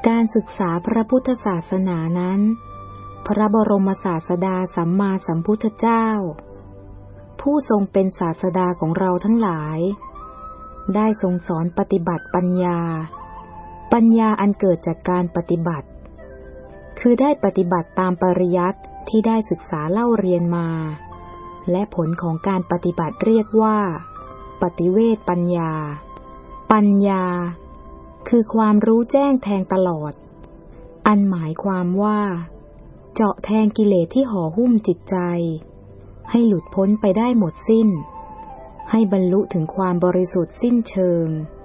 การศึกษาพระพุทธศาสนานั้นพระบรมศาสดาสัมมาสัมพุทธเจ้าผู้ทรงเป็นศาสดาของเราทั้งหลายได้ทรงสอนปฏิบัติปัญญาอันเกิดจากการปฏิบัติคือได้ปฏิบัติตามปริยัติที่ได้ศึกษาเล่าเรียนมาและผลของการปฏิบัติเรียกว่าปฏิเวทปัญญาคือความรู้แจ้งแทงตลอดอันหมายความว่าเจาะแทงกิเลสที่ห่อหุ้มจิตใจให้หลุดพ้นไปได้หมดสิ้นให้บรรลุถึงความบริสุทธิ์สิ้นเชิง